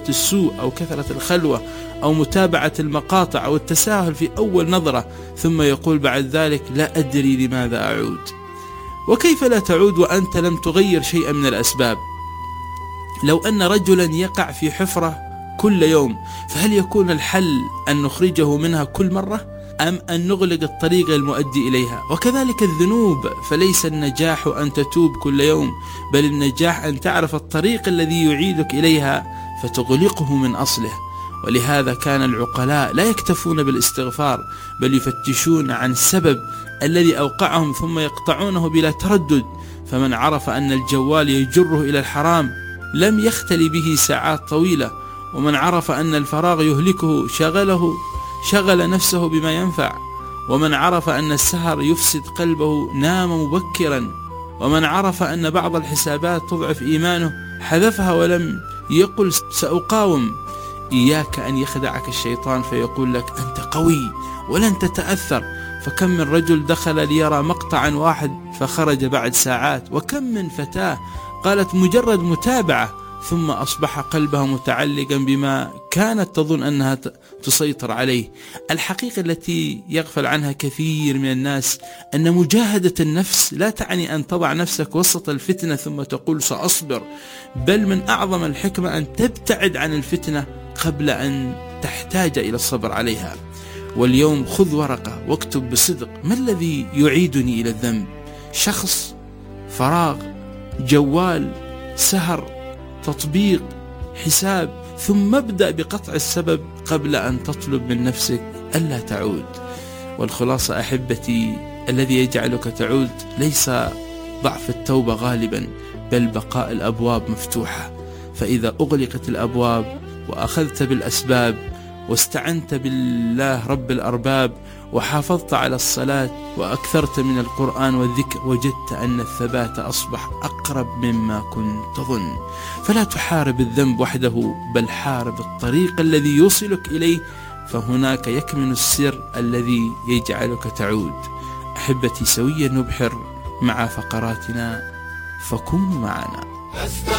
كثرة السوء أو كثرة الخلوة أو متابعة المقاطع أو التساهل في أول نظرة، ثم يقول بعد ذلك لا أدري لماذا أعود. وكيف لا تعود وأنت لم تغير شيئا من الأسباب؟ لو أن رجلا يقع في حفرة كل يوم، فهل يكون الحل أن نخرجه منها كل مرة، أم أن نغلق الطريق المؤدي إليها؟ وكذلك الذنوب، فليس النجاح أن تتوب كل يوم، بل النجاح أن تعرف الطريق الذي يعيدك إليها فتغلقه من أصله. ولهذا كان العقلاء لا يكتفون بالاستغفار، بل يفتشون عن السبب الذي أوقعهم ثم يقطعونه بلا تردد. فمن عرف أن الجوال يجره إلى الحرام لم يختل به ساعات طويلة، ومن عرف أن الفراغ يهلكه شغل نفسه بما ينفع، ومن عرف أن السهر يفسد قلبه نام مبكرا، ومن عرف أن بعض الحسابات تضعف إيمانه حذفها ولم يقل سأقاوم. إياك أن يخدعك الشيطان فيقول لك أنت قوي ولن تتأثر، فكم من رجل دخل ليرى مقطعا واحد فخرج بعد ساعات، وكم من فتاة قالت مجرد متابعة ثم أصبح قلبها متعلقا بما كانت تظن أنها تسيطر عليه. الحقيقة التي يغفل عنها كثير من الناس أن مجاهدة النفس لا تعني أن تضع نفسك وسط الفتنة ثم تقول سأصبر، بل من أعظم الحكمة أن تبتعد عن الفتنة قبل أن تحتاج إلى الصبر عليها. واليوم خذ ورقة واكتب بصدق ما الذي يعيدني إلى الذنب؟ شخص، فراغ، جوال، سهر، تطبيق، حساب، ثم ابدأ بقطع السبب قبل أن تطلب من نفسك ألا تعود. والخلاصة أحبتي، الذي يجعلك تعود ليس ضعف التوبة غالبا، بل بقاء الأبواب مفتوحة. فإذا أغلقت الأبواب وأخذت بالأسباب واستعنت بالله رب الأرباب وحافظت على الصلاة وأكثرت من القرآن والذكر، وجدت أن الثبات أصبح أقرب مما كنت تظن. فلا تحارب الذنب وحده، بل حارب الطريق الذي يوصلك إليه، فهناك يكمن السر الذي يجعلك تعود. أحبتي، سويا نبحر مع فقراتنا، فكونوا معنا.